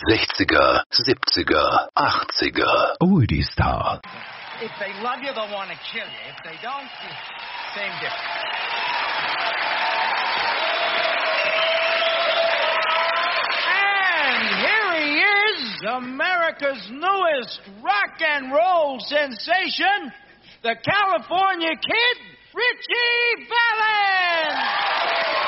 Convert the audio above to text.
60er, 70er, 80er. Oldie Star. If they love you, they'll want to kill you. If they don't, same difference. And here he is, America's newest rock and roll sensation, the California Kid, Richie Valens!